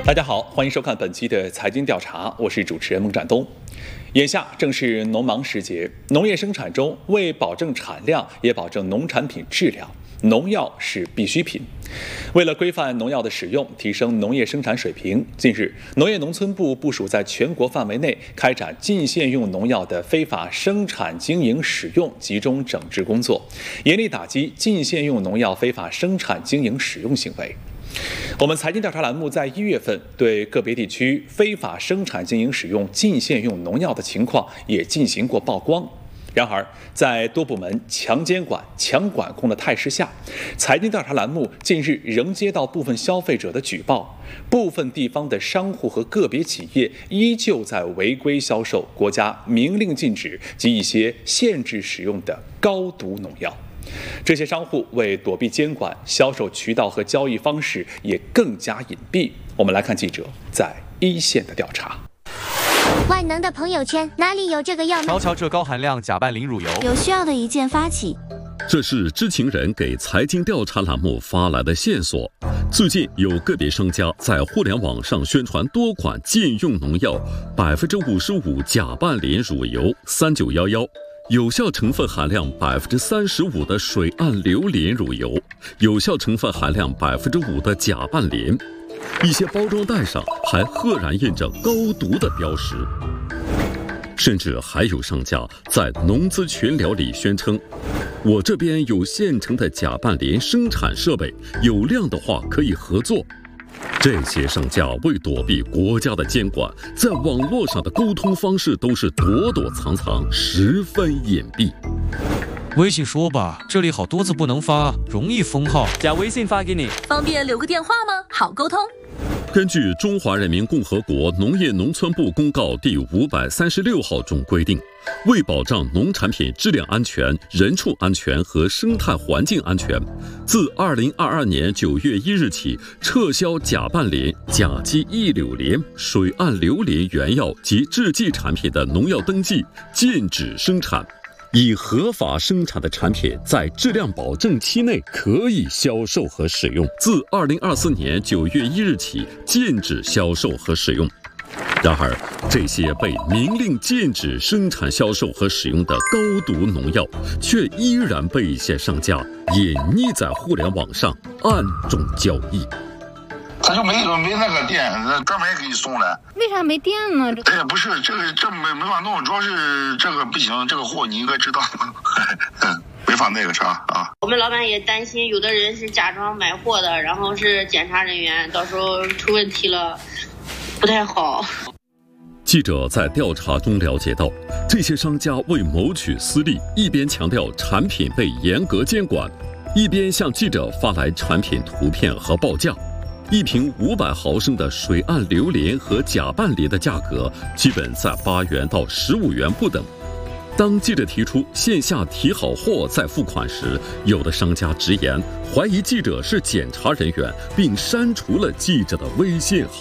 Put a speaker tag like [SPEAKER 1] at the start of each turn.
[SPEAKER 1] 大家好，欢迎收看本期的财经调查，我是主持人孟展东。眼下正是农忙时节，农业生产中为保证产量，也保证农产品质量，农药是必需品。为了规范农药的使用，提升农业生产水平，近日，农业农村部部署在全国范围内开展禁限用农药的非法生产经营使用集中整治工作，严厉打击禁限用农药非法生产经营使用行为。我们财经调查栏目在1月份对个别地区非法生产经营使用禁限用农药的情况也进行过曝光。然而，在多部门强监管、强管控的态势下，财经调查栏目近日仍接到部分消费者的举报，部分地方的商户和个别企业依旧在违规销售国家明令禁止及一些限制使用的高毒农药。这些商户为躲避监管，销售渠道和交易方式也更加隐蔽。我们来看记者在一线的调查。
[SPEAKER 2] 万能的朋友圈哪里有这个药呢？
[SPEAKER 3] 瞧瞧这高含量甲拌磷乳油，
[SPEAKER 2] 有需要的一键发起。
[SPEAKER 4] 这是知情人给财经调查栏目发来的线索。最近有个别商家在互联网上宣传多款禁用农药，55%甲拌磷乳油3911。有效成分含量35%的水岸硫磷乳油，有效成分含量5%的甲拌磷，一些包装袋上还赫然印着高毒的标识。甚至还有商家在农资群聊里宣称，我这边有现成的甲拌磷生产设备，有量的话可以合作。这些商家为躲避国家的监管，在网络上的沟通方式都是躲躲藏藏，十分隐蔽。
[SPEAKER 3] 微信说吧，这里好多字不能发，容易封号。加微信发给你，
[SPEAKER 5] 方便留个电话吗？好沟通。
[SPEAKER 4] 根据《中华人民共和国农业农村部公告》第536号中规定，为保障农产品质量安全、人畜安全和生态环境安全，自2022年9月1日起，撤销甲拌磷、甲基异柳磷、水岸硫磷原药及制剂产品的农药登记，禁止生产。已合法生产的产品在质量保证期内可以销售和使用，自2024年9月1日起禁止销售和使用。然而，这些被明令禁止生产、销售和使用的高毒农药，却依然被一些商家隐匿在互联网上暗中交易。
[SPEAKER 6] 他就没那个店，专门给你送来。
[SPEAKER 7] 为啥没店呢？
[SPEAKER 6] 哎呀，不是这没法弄，主要是这个不行，这个货你应该知道，没法那个啥啊。
[SPEAKER 8] 我们老板也担心，有的人是假装买货的，然后是检查人员，到时候出问题了，不太好。
[SPEAKER 4] 记者在调查中了解到，这些商家为谋取私利，一边强调产品被严格监管，一边向记者发来产品图片和报价。一瓶500毫升的水岸硫磷和甲拌磷的价格基本在8元到15元不等。当记者提出线下提好货再付款时，有的商家直言怀疑记者是检查人员，并删除了记者的微信号。